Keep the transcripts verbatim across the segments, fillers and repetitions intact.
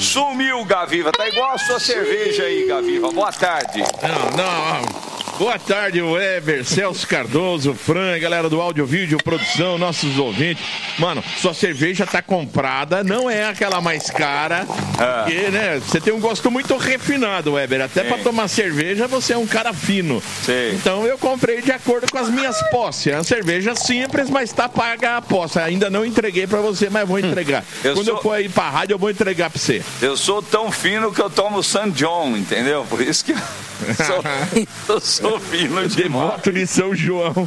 Sumiu, Gaviva. Tá igual a sua cerveja aí, Gaviva. Boa tarde. Não, não. Boa tarde, Weber, Celso Cardoso, Fran, galera do áudio, vídeo, produção, nossos ouvintes. Mano, sua cerveja tá comprada, não é aquela mais cara, ah. porque, né, você tem um gosto muito refinado, Weber. Até Sim. pra tomar cerveja, você é um cara fino. Sim. Então eu comprei de acordo com as minhas posses. É uma cerveja simples, mas tá paga a posse. Ainda não entreguei pra você, mas vou entregar. Eu Quando sou... eu for aí pra rádio, eu vou entregar pra você. Eu sou tão fino que eu tomo San John, entendeu? Por isso que eu sou, eu sou fino de Devoto de São João.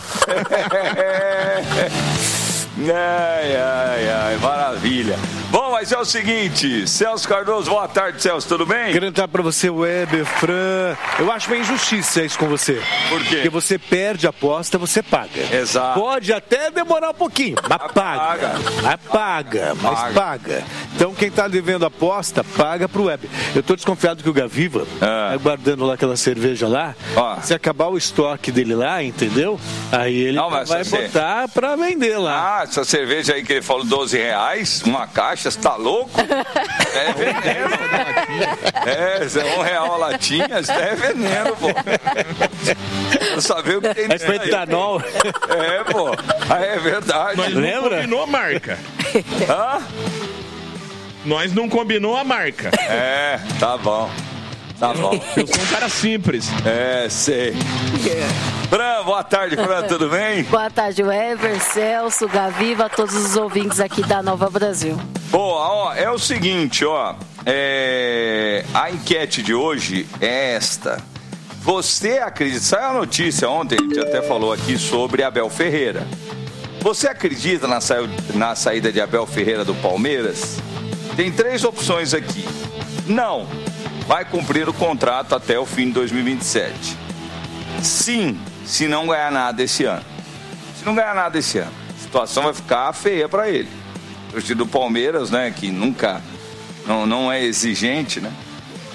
Ai, ai, ai, maravilha. Bom, mas é o seguinte, Celso Cardoso, boa tarde, Celso, tudo bem? Quero entrar pra você, Weber, Fran. Eu acho uma injustiça isso com você. Por quê? Porque você perde a aposta, você paga. Exato. Pode até demorar um pouquinho, mas paga. Paga. Mas paga, mas paga. paga. Então quem tá devendo a aposta, paga pro Weber. Eu tô desconfiado que o Gaviva tá guardando lá aquela cerveja lá. Ó. Se acabar o estoque dele lá, entendeu? Aí ele Não, vai botar você... pra vender lá. Ah, essa cerveja aí que ele falou, doze reais, uma caixa, você tá louco? É veneno. É, um real a latinha, isso é veneno, pô. Pra saber o que tem dentro. É etanol. É, pô. Ah, é verdade. Nós não combinou a marca. Hã? Nós não combinou a marca. É, tá bom. Tá bom. Eu sou um cara simples. É, sei. Fran, boa tarde, Fran, tudo bem? Boa tarde, Weber, Celso, Gaviva, todos os ouvintes aqui da Nova Brasil. Boa, ó, é o seguinte, ó, é... a enquete de hoje é esta. Você acredita, saiu a notícia ontem, a gente até falou aqui sobre Abel Ferreira. Você acredita na, sa... na saída de Abel Ferreira do Palmeiras? Tem três opções aqui. Não, vai cumprir o contrato até o fim de dois mil e vinte e sete. Sim, se não ganhar nada esse ano. Se não ganhar nada esse ano, a situação vai ficar feia para ele. O torcedor do Palmeiras, né, que nunca, não, não é exigente, né?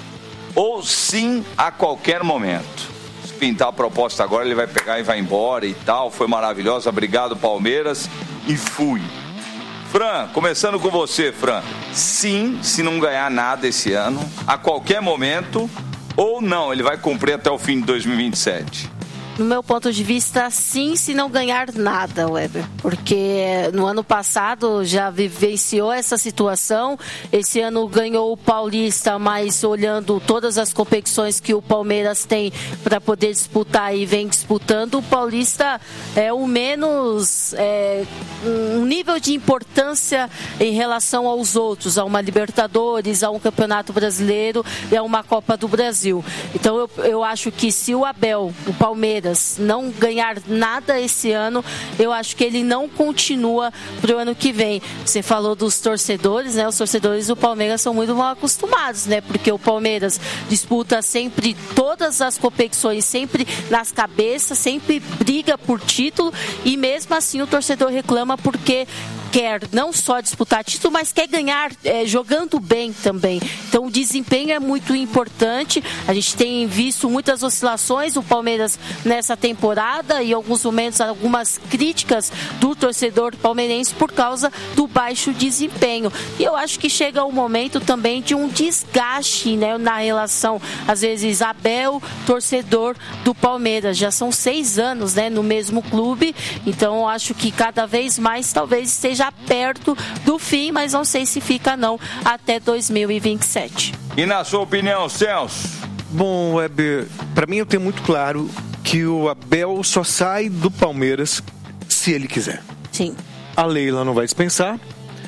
Ou sim a qualquer momento. Se pintar a proposta agora, ele vai pegar e vai embora e tal. Foi maravilhosa, obrigado Palmeiras, e fui. Fran, começando com você, Fran. Sim, se não ganhar nada esse ano, a qualquer momento, ou não, ele vai cumprir até o fim de dois mil e vinte e sete? No meu ponto de vista, sim, se não ganhar nada, Weber. Porque no ano passado já vivenciou essa situação. Esse ano ganhou o Paulista, mas olhando todas as competições que o Palmeiras tem para poder disputar e vem disputando, o Paulista é o menos... É, um nível de importância em relação aos outros, a uma Libertadores, a um Campeonato Brasileiro e a uma Copa do Brasil. Então eu, eu acho que se o Abel, o Palmeiras, não ganhar nada esse ano, eu acho que ele não continua para o ano que vem. Você falou dos torcedores, né? Os torcedores do Palmeiras são muito mal acostumados, né? Porque o Palmeiras disputa sempre todas as competições, sempre nas cabeças, sempre briga por título, e mesmo assim o torcedor reclama porque quer não só disputar título, mas quer ganhar é, jogando bem também. Então o desempenho é muito importante. A gente tem visto muitas oscilações, o Palmeiras nessa temporada, e em alguns momentos algumas críticas do torcedor palmeirense por causa do baixo desempenho. E eu acho que chega o momento também de um desgaste, né, na relação, às vezes, Abel, torcedor do Palmeiras. Já são seis anos, né, no mesmo clube, então eu acho que cada vez mais talvez esteja já perto do fim, mas não sei se fica não até dois mil e vinte e sete. E na sua opinião, Celso? Bom, Weber, para mim eu tenho muito claro que o Abel só sai do Palmeiras se ele quiser. Sim. A Leila não vai dispensar.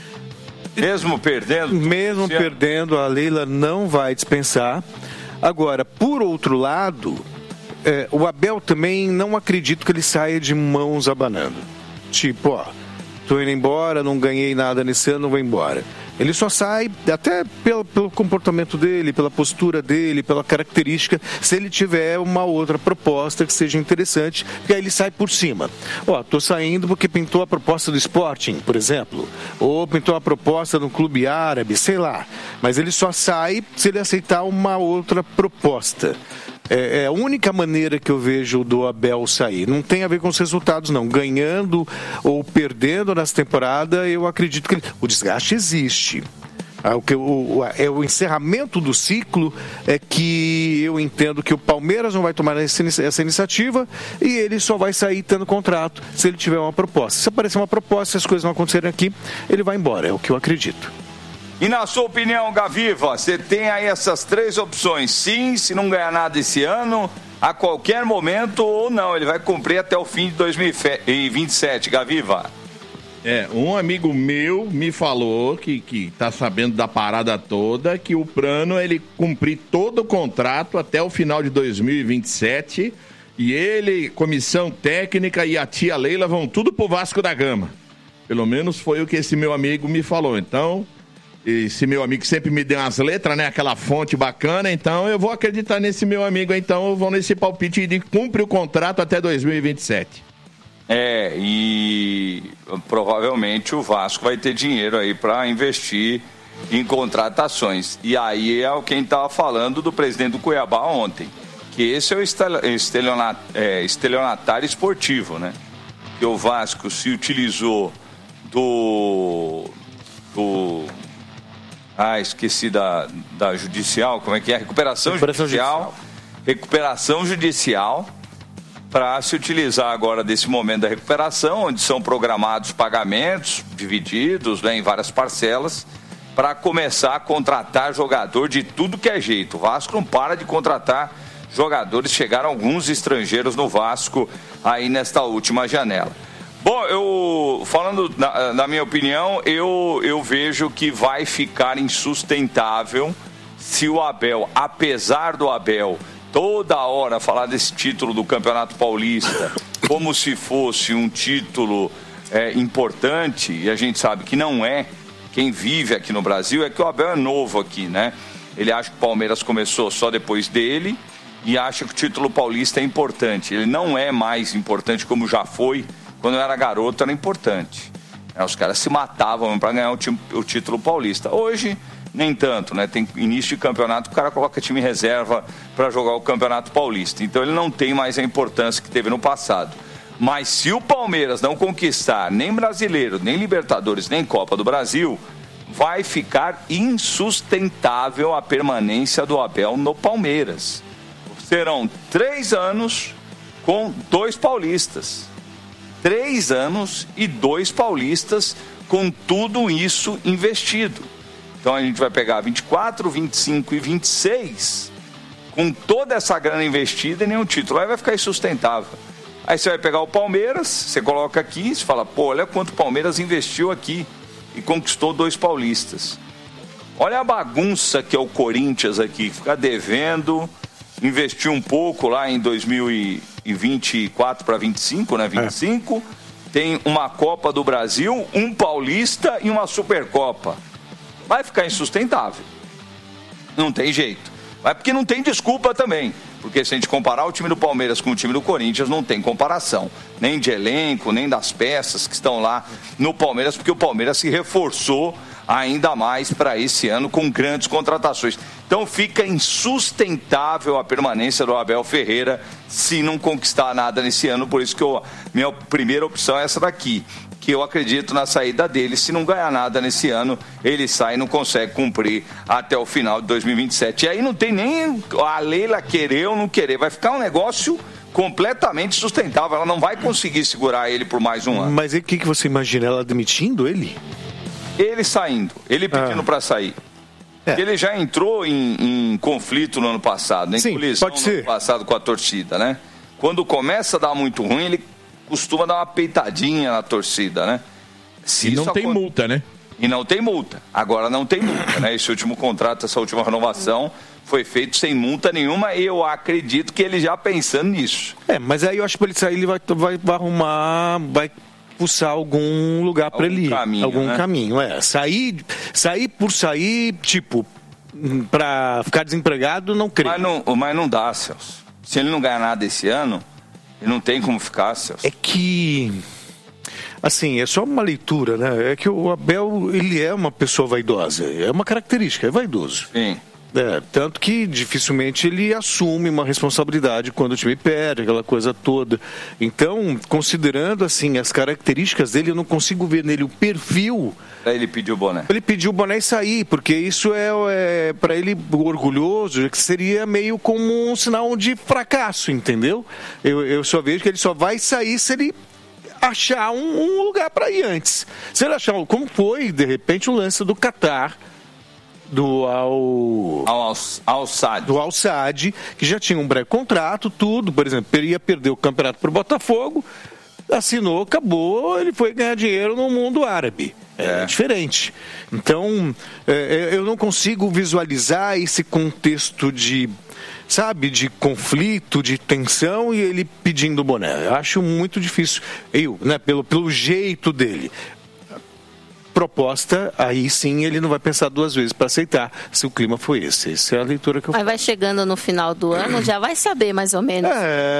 Mesmo perdendo? Mesmo Sim. perdendo, a Leila não vai dispensar. Agora, por outro lado, é, o Abel também não acredito que ele saia de mãos abanando. Tipo, ó, tô indo embora, não ganhei nada nesse ano, vou embora. Ele só sai, até pelo, pelo comportamento dele, pela postura dele, pela característica, se ele tiver uma outra proposta que seja interessante, que aí ele sai por cima. Ó, tô saindo porque pintou a proposta do Sporting, por exemplo, ou pintou a proposta do clube árabe, sei lá. Mas ele só sai se ele aceitar uma outra proposta. É a única maneira que eu vejo do Abel sair. Não tem a ver com os resultados, não. Ganhando ou perdendo nessa temporada, eu acredito que ele... o desgaste existe. O, que, o, é o encerramento do ciclo é que eu entendo que o Palmeiras não vai tomar essa, essa iniciativa e ele só vai sair tendo contrato se ele tiver uma proposta. Se aparecer uma proposta, se as coisas não acontecerem aqui, ele vai embora, é o que eu acredito. E na sua opinião, Gaviva, você tem aí essas três opções: sim, se não ganhar nada esse ano, a qualquer momento, ou não, ele vai cumprir até o fim de dois mil e vinte e sete, Gaviva. É, um amigo meu me falou que, que tá sabendo da parada toda, que o plano é ele cumprir todo o contrato até o final de dois mil e vinte e sete, e ele, comissão técnica e a tia Leila vão tudo pro Vasco da Gama. Pelo menos foi o que esse meu amigo me falou. Então, esse meu amigo sempre me deu umas letras, né, aquela fonte bacana, então eu vou acreditar nesse meu amigo, então eu vou nesse palpite de cumprir o contrato até dois mil e vinte e sete. É, e provavelmente o Vasco vai ter dinheiro aí para investir em contratações. E aí é o que a gente estava falando do presidente do Cuiabá ontem, que esse é o estelionat, é, estelionatário esportivo, né? Que o Vasco se utilizou do... do ah, esqueci da, da judicial, como é que é? Recuperação, recuperação judicial, judicial. Recuperação judicial. Para se utilizar agora desse momento da recuperação, onde são programados pagamentos divididos, né, em várias parcelas, para começar a contratar jogador de tudo que é jeito. O Vasco não para de contratar jogadores, chegaram alguns estrangeiros no Vasco aí nesta última janela. Bom, eu, falando na, na minha opinião, eu, eu vejo que vai ficar insustentável se o Abel, apesar do Abel toda hora falar desse título do Campeonato Paulista como se fosse um título é, importante, e a gente sabe que não é. Quem vive aqui no Brasil é que o Abel é novo aqui, né? Ele acha que o Palmeiras começou só depois dele e acha que o título paulista é importante. Ele não é mais importante como já foi. Quando eu era garoto era importante. Os caras se matavam para ganhar o, time, o título paulista. Hoje nem tanto, né? Tem início de campeonato, o cara coloca time reserva para jogar o Campeonato Paulista. Então ele não tem mais a importância que teve no passado. Mas se o Palmeiras não conquistar nem Brasileiro, nem Libertadores, nem Copa do Brasil, vai ficar insustentável a permanência do Abel no Palmeiras. Serão três anos com dois paulistas. Três anos e dois paulistas com tudo isso investido. Então a gente vai pegar vinte e quatro, vinte e cinco e vinte e seis com toda essa grana investida e nenhum título. Aí vai ficar insustentável. Aí você vai pegar o Palmeiras, você coloca aqui, você fala, pô, olha quanto o Palmeiras investiu aqui e conquistou dois paulistas. Olha a bagunça que é o Corinthians aqui, ficar devendo, investiu um pouco lá em dois mil e vinte e quatro para vinte e cinco, né? vinte e cinco, é. Tem uma Copa do Brasil, um Paulista e uma Supercopa. Vai ficar insustentável. Não tem jeito. Mas porque não tem desculpa também. Porque se a gente comparar o time do Palmeiras com o time do Corinthians, não tem comparação. Nem de elenco, nem das peças que estão lá no Palmeiras, porque o Palmeiras se reforçou ainda mais para esse ano com grandes contratações. Então fica insustentável a permanência do Abel Ferreira se não conquistar nada nesse ano. Por isso que eu, minha primeira opção é essa daqui. Que eu acredito na saída dele. Se não ganhar nada nesse ano, ele sai e não consegue cumprir até o final de dois mil e vinte e sete. E aí não tem nem a Leila querer ou não querer. Vai ficar um negócio completamente sustentável. Ela não vai conseguir segurar ele por mais um ano. Mas o que, que você imagina? Ela demitindo ele? Ele saindo. Ele pedindo ah. para sair. É. Ele já entrou em, em conflito no ano passado. Em Sim, colisão pode ser. no ano passado com a torcida, né? Quando começa a dar muito ruim, ele costuma dar uma peitadinha na torcida, né? Se e não tem aconte... multa, né? E não tem multa. Agora não tem multa, né? Esse último contrato, essa última renovação foi feito sem multa nenhuma e eu acredito que ele já pensando nisso. É, mas aí eu acho que para ele sair ele vai, vai, vai arrumar, vai pulsar algum lugar para ele ir. Caminho, algum né? caminho, é. Sair, sair por sair, tipo, para ficar desempregado, não creio. Mas não, mas não dá, Celso. Se ele não ganhar nada esse ano, ele não tem como ficar, Celso. É que, assim, é só uma leitura, né? É que o Abel, ele é uma pessoa vaidosa. É uma característica, é vaidoso. Sim. É, tanto que dificilmente ele assume uma responsabilidade quando o time perde, aquela coisa toda. Então, considerando assim as características dele, eu não consigo ver nele o perfil. Ele pediu o boné. Ele pediu o boné e sair, porque isso é, é para ele orgulhoso, que seria meio como um sinal de fracasso, entendeu? Eu, eu só vejo que ele só vai sair se ele achar um, um lugar para ir antes. Se ele achar, como foi, de repente, o lance do Qatar, do Al... Al, Al Sadd. do Al Sadd, que já tinha um breve contrato, tudo, por exemplo, ele ia perder o campeonato para o Botafogo, assinou, acabou, ele foi ganhar dinheiro no mundo árabe. É, é diferente. Então, é, eu não consigo visualizar esse contexto de, sabe, de conflito, de tensão e ele pedindo boné. Eu acho muito difícil. Eu, né, pelo, pelo jeito dele. Proposta, aí sim ele não vai pensar duas vezes para aceitar se o clima foi esse. Essa é a leitura que eu faço. Aí vai chegando no final do ano, já vai saber mais ou menos.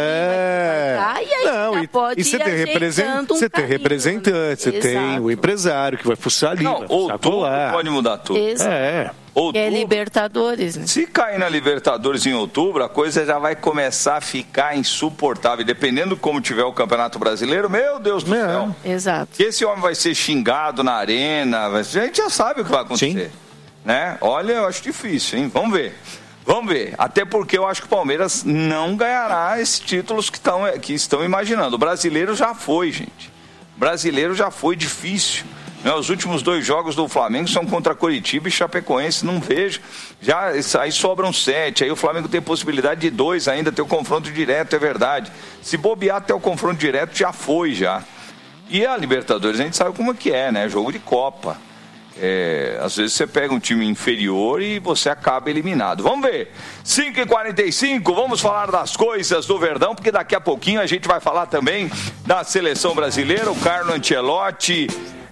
É. Vai e aí não, já e, pode e você ir tem, represent... um você tem caminho, representante, né? você Exato. tem o empresário que vai fuçar ali, Não, vai fuçar outubro colar. pode mudar tudo. Exato. É. Outubro, É Libertadores, né? se cair na Libertadores em outubro, a coisa já vai começar a ficar insuportável. Dependendo de como tiver o Campeonato Brasileiro, meu Deus do É. céu. Exato. Que esse homem vai ser xingado na arena, a gente já sabe o que vai acontecer. Sim. Né? Olha, eu acho difícil, hein? Vamos ver. Vamos ver. Até porque eu acho que o Palmeiras não ganhará esses títulos que, tão, que estão imaginando. O brasileiro já foi, gente. O brasileiro já foi difícil. Né? Os últimos dois jogos do Flamengo são contra Coritiba e Chapecoense. Não vejo. Já, aí sobram sete. Aí o Flamengo tem possibilidade de dois ainda, ter o confronto direto, é verdade. Se bobear até o confronto direto, já foi, já. E a Libertadores, a gente sabe como é que é, né? Jogo de Copa. É, às vezes você pega um time inferior e você acaba eliminado. Vamos ver. cinco e quarenta e cinco, vamos falar das coisas do Verdão, porque daqui a pouquinho a gente vai falar também da seleção brasileira. O Carlo Ancelotti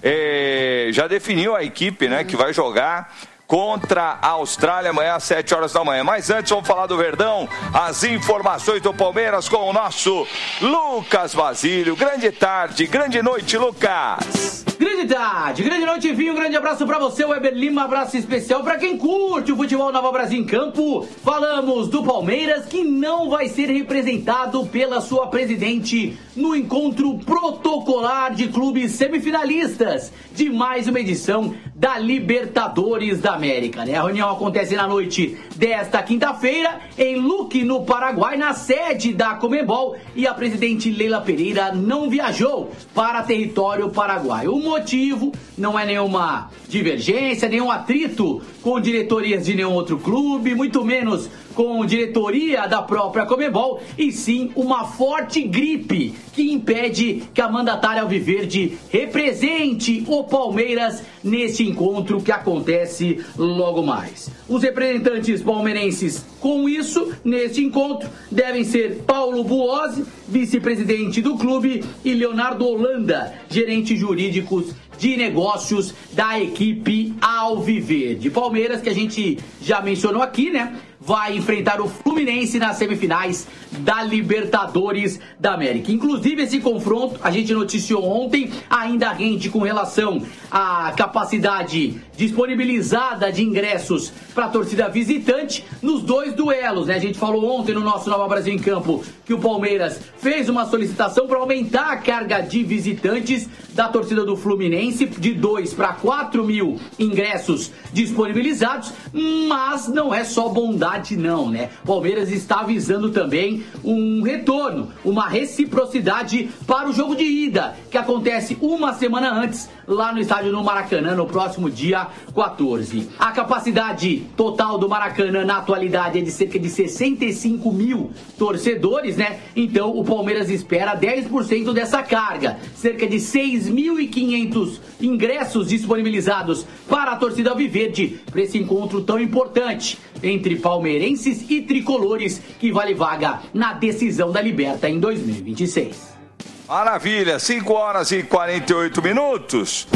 é, já definiu a equipe, né, que vai jogar contra a Austrália amanhã às sete horas da manhã. Mas antes vamos falar do Verdão, as informações do Palmeiras com o nosso Lucas Basílio. Grande tarde, grande noite, Lucas. Grande tarde, grande noite, Vinho, um grande abraço pra você, Weber Lima, um abraço especial pra quem curte o futebol Nova Brasil em campo. Falamos do Palmeiras, que não vai ser representado pela sua presidente no encontro protocolar de clubes semifinalistas de mais uma edição da Libertadores da América, né? A reunião acontece na noite desta quinta-feira em Luque, no Paraguai, na sede da Conmebol, e a presidente Leila Pereira não viajou para território paraguaio. O motivo não é nenhuma divergência, nenhum atrito com diretorias de nenhum outro clube, muito menos com diretoria da própria Conmebol, e sim uma forte gripe que impede que a mandatária alviverde represente o Palmeiras neste encontro que acontece logo mais. Os representantes palmeirenses com isso, neste encontro, devem ser Paulo Buozzi, vice-presidente do clube, e Leonardo Holanda, gerente jurídicos de negócios da equipe alviverde. Palmeiras, que a gente já mencionou aqui, né? Vai enfrentar o Fluminense nas semifinais da Libertadores da América. Inclusive, esse confronto, a gente noticiou ontem, ainda rende com relação à capacidade disponibilizada de ingressos para a torcida visitante nos dois duelos, né? A gente falou ontem no nosso Nova Brasil em Campo que o Palmeiras fez uma solicitação para aumentar a carga de visitantes da torcida do Fluminense de dois para quatro mil ingressos disponibilizados, mas não é só bondade não, né? Palmeiras está avisando também um retorno, uma reciprocidade para o jogo de ida, que acontece uma semana antes lá no estádio do Maracanã, no próximo dia quatorze. A capacidade total do Maracanã na atualidade é de cerca de sessenta e cinco mil torcedores, né? Então o Palmeiras espera dez por cento dessa carga, cerca de seis mil e quinhentos ingressos disponibilizados para a torcida alviverde para esse encontro tão importante entre palmeirenses e tricolores, que vale vaga na decisão da Liberta em dois mil e vinte e seis. Maravilha, cinco horas e quarenta e oito minutos.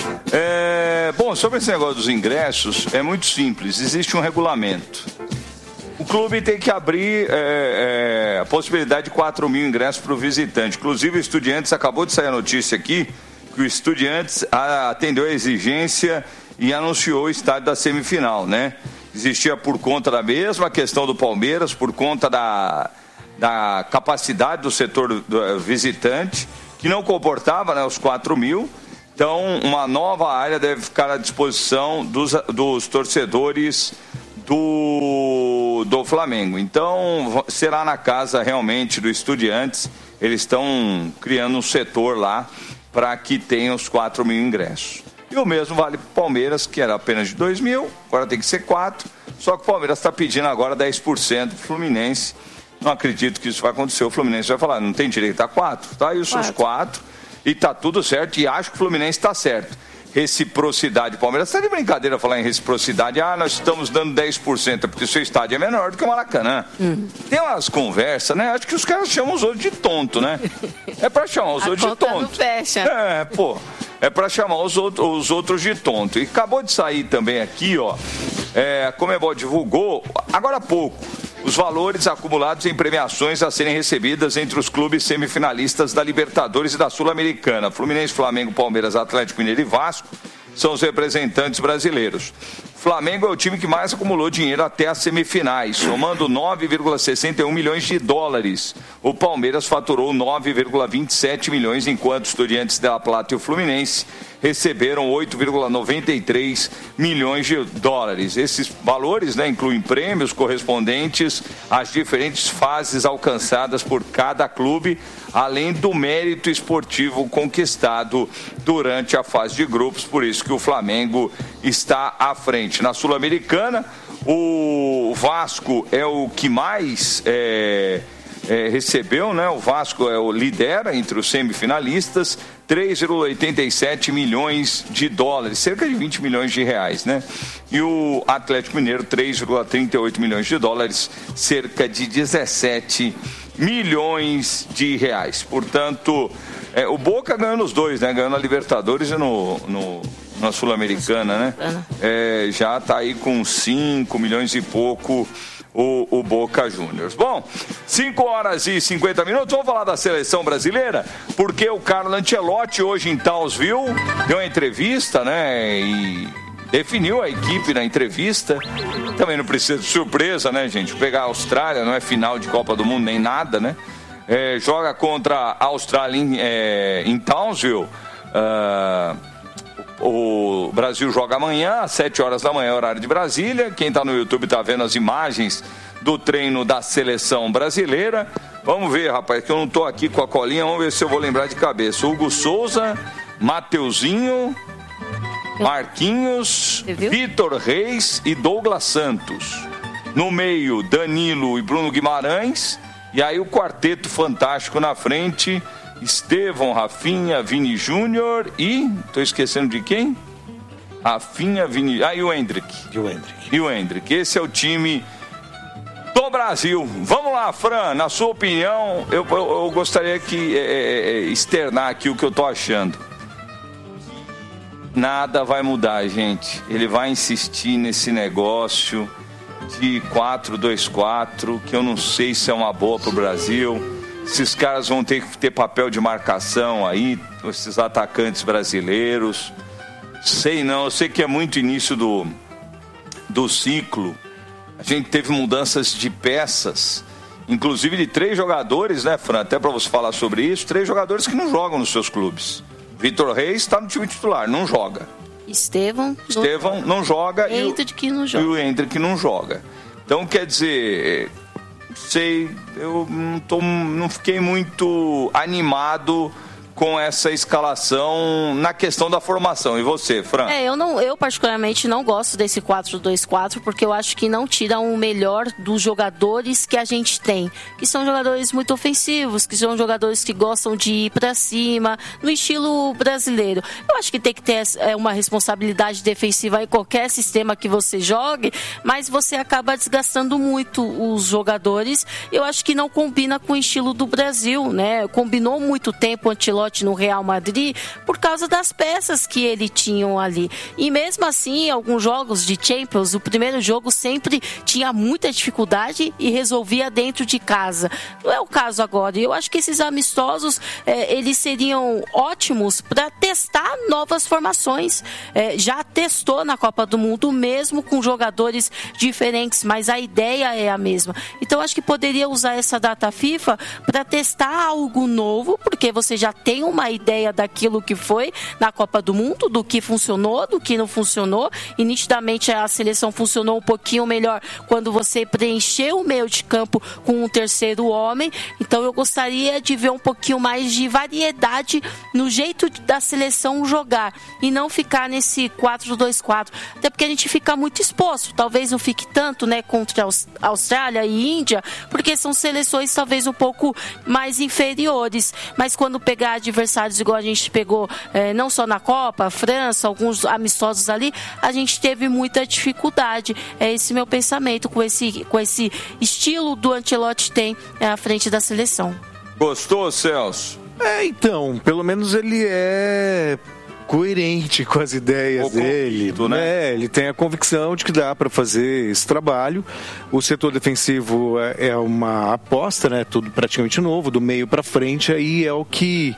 É, bom, sobre esse negócio dos ingressos, é muito simples, existe um regulamento. O clube tem que abrir é, é, a possibilidade de quatro mil ingressos para o visitante. Inclusive, o Estudiantes, acabou de sair a notícia aqui, que o Estudiantes atendeu a exigência e anunciou o estádio da semifinal, né? existia por conta da mesma questão do Palmeiras, por conta da, da capacidade do setor do, visitante, que não comportava, né, os quatro mil. Então, uma nova área deve ficar à disposição dos, dos torcedores do, do Flamengo. Então, será na casa realmente do Estudiantes. Eles estão criando um setor lá para que tenha os quatro mil ingressos. E o mesmo vale para o Palmeiras, que era apenas de dois mil, agora tem que ser quatro. Só que o Palmeiras está pedindo agora dez por cento do Fluminense. Não acredito que isso vai acontecer. O Fluminense vai falar, não tem direito a quatro, tá? E os seus quatro. E tá tudo certo. E acho que o Fluminense está certo. Reciprocidade. O Palmeiras está de brincadeira falar em reciprocidade. Ah, nós estamos dando dez por cento, porque o seu estádio é menor do que o Maracanã. Uhum. Tem umas conversas, né? Acho que os caras chamam os outros de tonto, né? É para chamar os a outros de tonto. Não fecha. É, pô. É para chamar os outros, os outros de tonto. E acabou de sair também aqui, ó. É, a Conmebol divulgou, agora há pouco, os valores acumulados em premiações a serem recebidas entre os clubes semifinalistas da Libertadores e da Sul-Americana. Fluminense, Flamengo, Palmeiras, Atlético Mineiro e Vasco são os representantes brasileiros. Flamengo é o time que mais acumulou dinheiro até as semifinais, somando nove vírgula sessenta e um milhões de dólares. O Palmeiras faturou nove vírgula vinte e sete milhões, enquanto Estudiantes de La Plata e o Fluminense receberam oito vírgula noventa e três milhões de dólares. Esses valores, né, incluem prêmios correspondentes às diferentes fases alcançadas por cada clube, além do mérito esportivo conquistado durante a fase de grupos. Por isso que o Flamengo está à frente. Na Sul-Americana, o Vasco é o que mais é, é, recebeu, né? O Vasco é o lidera entre os semifinalistas, três vírgula oitenta e sete milhões de dólares, cerca de vinte milhões de reais, né? E o Atlético Mineiro, três vírgula trinta e oito milhões de dólares, cerca de dezessete milhões de reais. Portanto, é, o Boca ganhou nos dois, né? Ganhou na Libertadores e no, no, na Sul-Americana, né? É, já está aí com cinco milhões e pouco o, o Boca Juniors. Bom, cinco horas e cinquenta minutos, vamos falar da seleção brasileira, porque o Carlo Ancelotti hoje em Townsville deu uma entrevista, né? E definiu a equipe na entrevista. Também não precisa de surpresa, né, gente? Pegar a Austrália, não é final de Copa do Mundo nem nada, né? É, joga contra a Austrália em, é, em Townsville. Uh, o Brasil joga amanhã, às sete horas da manhã, horário de Brasília. Quem está no YouTube está vendo as imagens do treino da seleção brasileira. Vamos ver, rapaz, que eu não estou aqui com a colinha. Vamos ver se eu vou lembrar de cabeça. Hugo Souza, Mateuzinho, Marquinhos, Vitor Reis e Douglas Santos. No meio, Danilo e Bruno Guimarães. E aí o quarteto fantástico na frente, Estevão, Rafinha, Vini Júnior e... Estou esquecendo de quem? Rafinha, Vini... Ah, e o Hendrick. E o Hendrick. E o Hendrick. Esse é o time do Brasil. Vamos lá, Fran, na sua opinião, eu, eu, eu gostaria que é, é, externar aqui o que eu estou achando. Nada vai mudar, gente. Ele vai insistir nesse negócio de quatro dois quatro, que eu não sei se é uma boa pro Brasil. Esses caras vão ter que ter papel de marcação aí, esses atacantes brasileiros. Sei não, eu sei que é muito início do, do ciclo. A gente teve mudanças de peças, inclusive de três jogadores, né, Fran? Até para você falar sobre isso, três jogadores que não jogam nos seus clubes. Vitor Reis está no time titular, não joga. Estevão, Estevão não joga. Hendrick não joga. E o Hendrick não joga. Então, quer dizer, sei, eu não, tô, não fiquei muito animado com essa escalação na questão da formação. E você, Fran? É, eu, não, eu particularmente não gosto desse quatro dois quatro, porque eu acho que não tira o melhor dos jogadores que a gente tem, que são jogadores muito ofensivos, que são jogadores que gostam de ir para cima, no estilo brasileiro. Eu acho que tem que ter uma responsabilidade defensiva em qualquer sistema que você jogue, mas você acaba desgastando muito os jogadores. Eu acho que não combina com o estilo do Brasil, né? Combinou muito tempo o Ancelotti Ancelotti no Real Madrid por causa das peças que ele tinha ali. E mesmo assim, alguns jogos de Champions, o primeiro jogo sempre tinha muita dificuldade e resolvia dentro de casa. Não é o caso agora. Eu acho que esses amistosos, é, eles seriam ótimos para testar novas formações. É, já testou na Copa do Mundo, mesmo com jogadores diferentes, mas a ideia é a mesma. Então, acho que poderia usar essa data FIFA para testar algo novo, porque você já tem uma ideia daquilo que foi na Copa do Mundo, do que funcionou, do que não funcionou, e nitidamente a seleção funcionou um pouquinho melhor quando você preencheu o meio de campo com um terceiro homem. Então eu gostaria de ver um pouquinho mais de variedade no jeito da seleção jogar e não ficar nesse quatro dois quatro, até porque a gente fica muito exposto, talvez não fique tanto, né, contra a Austrália e Índia, porque são seleções talvez um pouco mais inferiores, mas quando pegar adversários igual a gente pegou, eh, não só na Copa, França, alguns amistosos ali, a gente teve muita dificuldade. É esse meu pensamento com esse, com esse estilo do Ancelotti tem é, à frente da seleção. Gostou, Celso? É, então, pelo menos ele é coerente com as ideias o dele, convicto, né? É, ele tem a convicção de que dá para fazer esse trabalho. O setor defensivo é, é uma aposta, né? Tudo praticamente novo, do meio para frente, aí é o que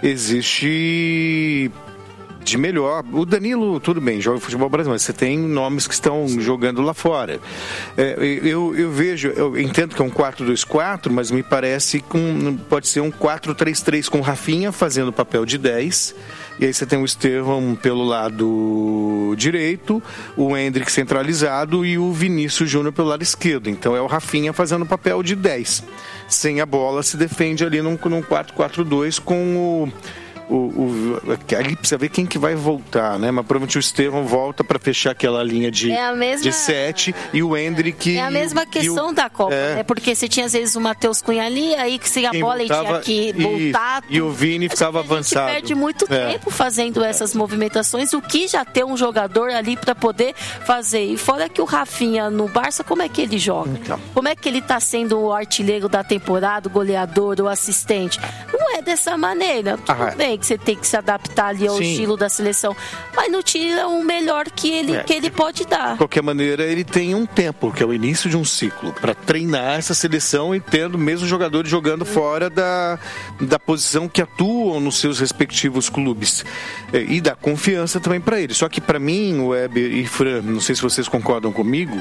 existe de melhor. O Danilo, tudo bem, joga futebol brasileiro, mas você tem nomes que estão jogando lá fora. É, eu, eu vejo, eu entendo que é um quatro dois quatro, mas me parece que um, pode ser um quatro três três com o Rafinha fazendo o papel de dez. E aí você tem o Estevão pelo lado direito, o Endrick centralizado e o Vinícius Júnior pelo lado esquerdo. Então é o Rafinha fazendo o papel de dez. Sem a bola se defende ali num, num quatro quatro dois com o... O, o, ali precisa ver quem que vai voltar, né? Mas provavelmente o Estevão volta para fechar aquela linha de, é mesma, de sete e o Endrick... É a mesma questão o, da Copa, é, né? Porque você tinha às vezes o Matheus Cunha ali, aí que sem a bola ele tinha que voltar. E, e o Vini ficava avançado. A gente perde muito é. tempo fazendo essas movimentações, o que já tem um jogador ali para poder fazer. E fora que o Rafinha no Barça, como é que ele joga? Então. Como é que ele tá sendo o artilheiro da temporada, o goleador, o assistente? Não é dessa maneira. Tudo ah, bem que você tem que se adaptar ali ao Sim. estilo da seleção, mas não tira o melhor que ele, é. que ele pode dar. De qualquer maneira, ele tem um tempo, que é o início de um ciclo, para treinar essa seleção e tendo mesmo jogadores jogando fora da, da posição que atuam nos seus respectivos clubes. E dá confiança também para ele. Só que para mim, Weber e Fran, não sei se vocês concordam comigo,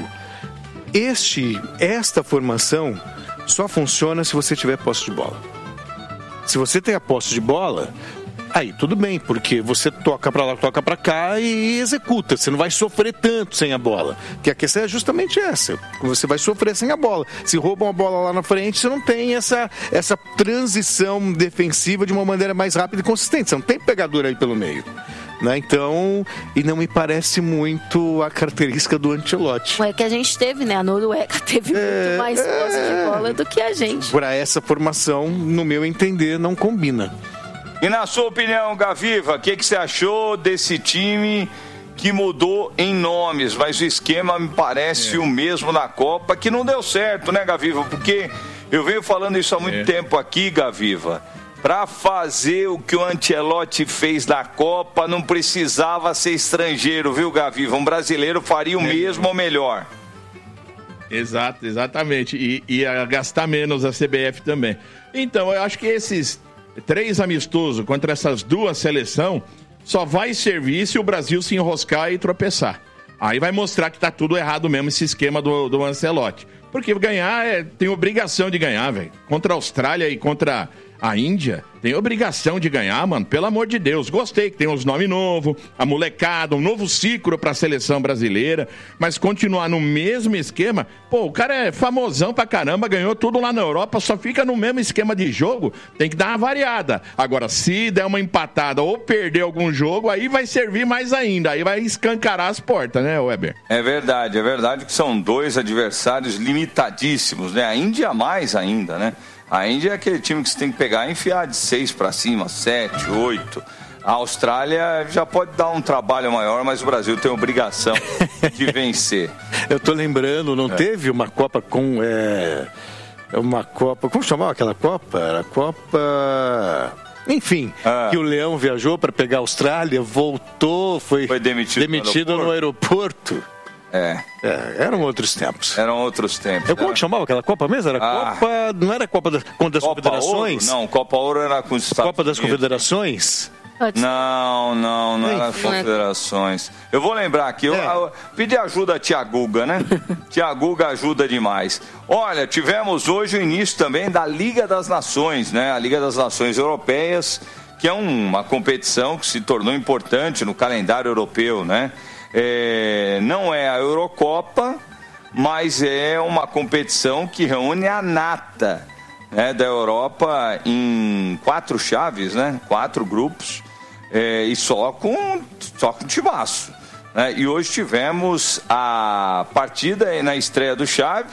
este, esta formação só funciona se você tiver posse de bola. Se você tem a posse de bola, aí tudo bem, porque você toca pra lá, toca pra cá e executa. Você não vai sofrer tanto sem a bola. Porque a questão é justamente essa. Você vai sofrer sem a bola. Se roubam a bola lá na frente, você não tem essa, essa transição defensiva de uma maneira mais rápida e consistente. Você não tem pegador aí pelo meio. Né? Então, e não me parece muito a característica do Ancelotti. É que a gente teve, né? A Noruega teve é, muito mais é, posse de bola do que a gente. Para essa formação, no meu entender, não combina. E na sua opinião, Gaviva, o que, que você achou desse time que mudou em nomes, mas o esquema me parece é. o mesmo na Copa, que não deu certo, né, Gaviva? Porque eu venho falando isso há muito é. tempo aqui, Gaviva. Para fazer o que o Ancelotti fez na Copa, não precisava ser estrangeiro, viu, Gaviva? Um brasileiro faria o é. mesmo ou melhor. Exato, exatamente. E ia gastar menos a C B F também. Então, eu acho que esses três amistosos contra essas duas seleções só vai servir se o Brasil se enroscar e tropeçar. Aí vai mostrar que tá tudo errado mesmo esse esquema do, do Ancelotti. Porque ganhar, é, tem obrigação de ganhar, velho. Contra a Austrália e contra a Índia, tem obrigação de ganhar, mano. Pelo amor de Deus. Gostei que tem uns nomes novos, a molecada, um novo ciclo pra seleção brasileira. Mas continuar no mesmo esquema, pô, o cara é famosão pra caramba, ganhou tudo lá na Europa, só fica no mesmo esquema de jogo, tem que dar uma variada. Agora, se der uma empatada ou perder algum jogo, aí vai servir mais ainda, aí vai escancarar as portas, né, Weber? É verdade, é verdade que são dois adversários limitadíssimos, né? A Índia mais ainda, né? A Índia é aquele time que você tem que pegar e enfiar de seis para cima, sete, oito. A Austrália já pode dar um trabalho maior, mas o Brasil tem obrigação de vencer. Eu tô lembrando, não é. teve uma Copa com... É, uma Copa... Como chamava aquela Copa? Era a Copa... Enfim, ah. que o Leão viajou para pegar a Austrália, voltou, foi, foi demitido, demitido no aeroporto. No aeroporto. É. é. Eram outros tempos. Eram outros tempos. É, como né? que chamava aquela Copa mesmo? Era ah. Copa. Não era Copa das, das Copa Confederações? Ouro? Não, Copa Ouro era com os Estados Copa das Unidos. Confederações? Não, não, não era confederações. Eu vou lembrar aqui, eu, é. eu pedi ajuda a Tia Guga, né? Tia Guga ajuda demais. Olha, tivemos hoje o início também da Liga das Nações, né? A Liga das Nações Europeias, que é uma competição que se tornou importante no calendário europeu, né? É, não é a Eurocopa, mas é uma competição que reúne a nata, né, da Europa em quatro chaves, né? Quatro grupos. É, e só com, só com timaço. Né? E hoje tivemos a partida na estreia do Xavi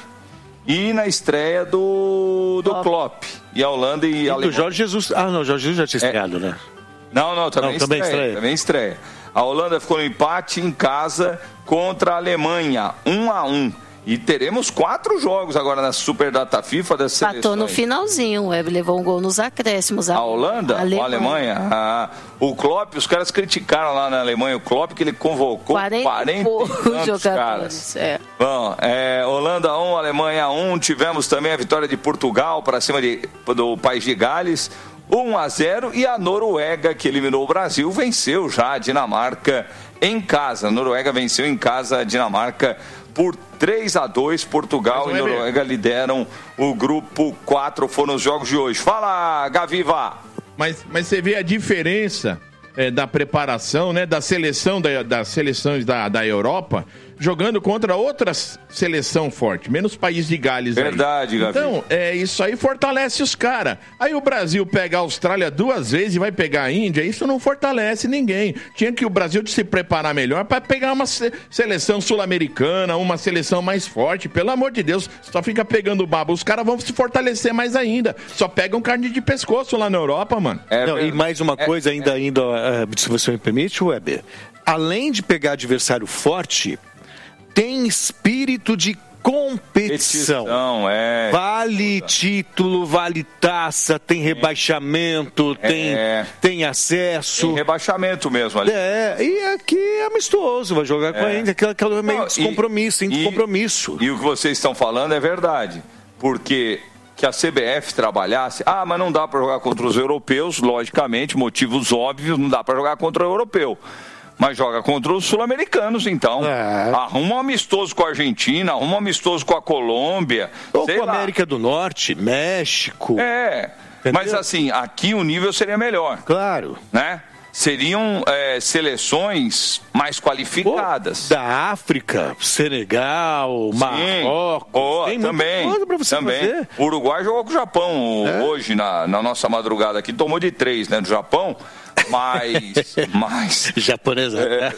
e na estreia do, do Klopp. E a Holanda e, e a Alemanha. do Jorge Jesus. Ah, não, o Jorge Jesus já tinha estreado, é. né? Não, não, também, não, estreia, também estreia. Também estreia. A Holanda ficou no empate em casa contra a Alemanha, um a um. E teremos quatro jogos agora na Super Data FIFA das seleções. Patou no finalzinho, o Web levou um gol nos acréscimos. A, a Holanda? A Alemanha. A Alemanha? Ah, o Klopp, os caras criticaram lá na Alemanha o Klopp, que ele convocou quarenta e tantos caras. É. Bom, é, Holanda um, Alemanha um, tivemos também a vitória de Portugal para cima de, do País de Gales, um a zero, e a Noruega, que eliminou o Brasil, venceu já a Dinamarca em casa. A Noruega venceu em casa a Dinamarca por três a dois, Portugal e Noruega lideram o grupo quatro, foram os jogos de hoje. Fala, Gaviva! Mas, mas você vê a diferença é, da preparação, né, da seleção, da, das seleções da, da Europa, jogando contra outra seleção forte, menos país de Gales. Verdade, aí. Gavi. Então, é, isso aí fortalece os caras. Aí o Brasil pega a Austrália duas vezes e vai pegar a Índia, isso não fortalece ninguém. Tinha que o Brasil se preparar melhor para pegar uma seleção sul-americana, uma seleção mais forte. Pelo amor de Deus, só fica pegando baba. Os caras vão se fortalecer mais ainda. Só pegam carne de pescoço lá na Europa, mano. É, não, e mais uma coisa é, ainda, ainda uh, se você me permite, Weber. Além de pegar adversário forte, tem espírito de competição. competição é. Vale título, vale taça, tem rebaixamento, é. tem, tem acesso. Tem rebaixamento mesmo ali. É, e aqui é amistoso, vai jogar é. com a Índia, aquela, aquela meio descompromisso, sem compromisso. E o que vocês estão falando é verdade, porque que a C B F trabalhasse, ah, mas não dá para jogar contra os europeus, logicamente, motivos óbvios, não dá para jogar contra o europeu. Mas joga contra os sul-americanos, então. É. Arruma um amistoso com a Argentina, arruma um amistoso com a Colômbia. Ou com a América do Norte, México. É, entendeu? Mas assim, aqui o nível seria melhor. Claro. Né? Seriam é, seleções mais qualificadas. Pô, da África, Senegal, Sim. Marrocos. Oh, tem também, muita coisa pra você também. fazer. O Uruguai jogou com o Japão é? hoje, na, na nossa madrugada aqui. Tomou de três, né, do Japão. Mas, mas... Japonesa. É,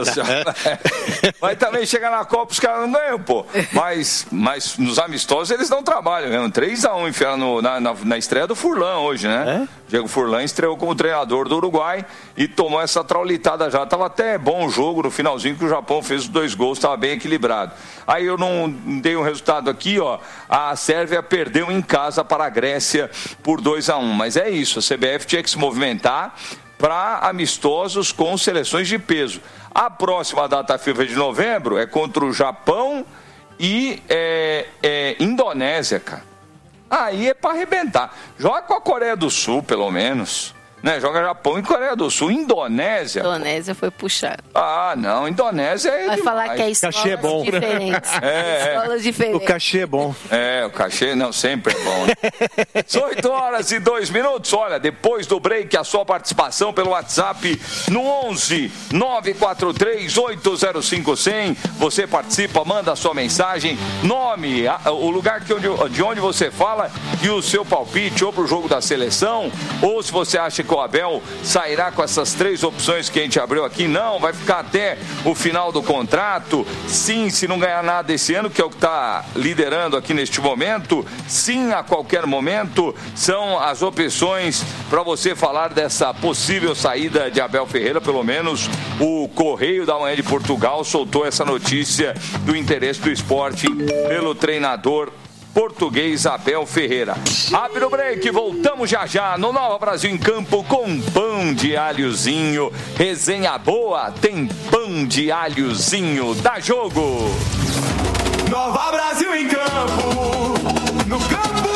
mas também chega na Copa, os caras não ganham, pô. Mas, mas nos amistosos eles não trabalham mesmo. três a um enfiaram na, na, na estreia do Furlan hoje, né? É? Diego Furlan estreou como treinador do Uruguai e tomou essa traulitada já. Tava até bom o jogo no finalzinho, que o Japão fez os dois gols, tava bem equilibrado. Aí eu não dei um resultado aqui, ó. A Sérvia perdeu em casa para a Grécia por dois a um. Mas é isso, a C B F tinha que se movimentar para amistosos com seleções de peso. A próxima data FIFA de novembro é contra o Japão e é, é, Indonésia, cara. Aí é para arrebentar. Joga com a Coreia do Sul, pelo menos. Né? Joga Japão e Coreia do Sul. Indonésia. Indonésia pô. foi puxado. Ah, não. Indonésia é. Vai demais. falar que é escolas cachê é bom. diferentes. É, escolas diferentes. O cachê é bom. É, o cachê não, sempre é bom. Né? oito horas e dois minutos. Olha, depois do break, a sua participação pelo WhatsApp no onze nove quatro três oito zero cinco zero zero. Você participa, manda a sua mensagem, nome, a, o lugar que onde, de onde você fala e o seu palpite, ou pro jogo da seleção, ou se você acha que o Abel sairá com essas três opções que a gente abriu aqui. Não, vai ficar até o final do contrato. Sim, se não ganhar nada esse ano, que é o que está liderando aqui neste momento. Sim, a qualquer momento. São as opções para você falar dessa possível saída de Abel Ferreira. Pelo menos o Correio da Manhã de Portugal soltou essa notícia do interesse do Sporting pelo treinador Português Abel Ferreira. Abre o break, voltamos já já no Nova Brasil em Campo com pão de alhozinho. Resenha boa, tem pão de alhozinho. Dá jogo! Nova Brasil em Campo, no campo,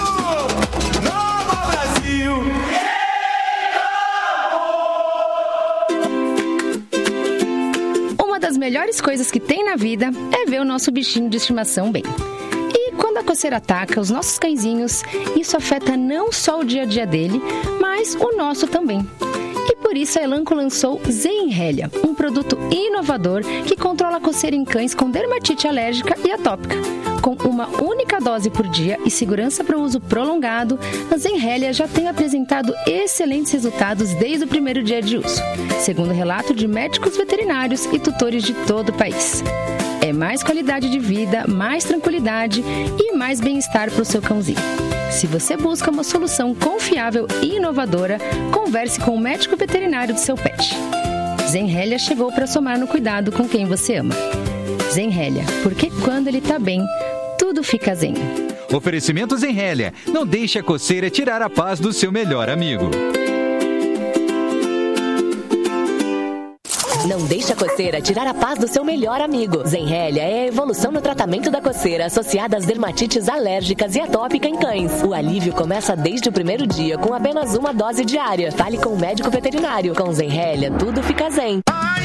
Nova Brasil. Uma das melhores coisas que tem na vida é ver o nosso bichinho de estimação bem. E quando a coceira ataca os nossos cãezinhos, isso afeta não só o dia a dia dele, mas o nosso também. E por isso a Elanco lançou Zenrelia, um produto inovador que controla a coceira em cães com dermatite alérgica e atópica. Com uma única dose por dia e segurança para o uso prolongado, a Zenrelia já tem apresentado excelentes resultados desde o primeiro dia de uso, segundo relato de médicos veterinários e tutores de todo o país. É mais qualidade de vida, mais tranquilidade e mais bem-estar para o seu cãozinho. Se você busca uma solução confiável e inovadora, converse com o médico veterinário do seu pet. Zenrelia chegou para somar no cuidado com quem você ama. Zenrelia, porque quando ele tá bem, tudo fica zen. Oferecimento Zenrelia. Não deixe a coceira tirar a paz do seu melhor amigo. Não deixe a coceira tirar a paz do seu melhor amigo. Zenrelia é a evolução no tratamento da coceira associada às dermatites alérgicas e atópica em cães. O alívio começa desde o primeiro dia com apenas uma dose diária. Fale com o médico veterinário. Com Zenrelia, tudo fica zen.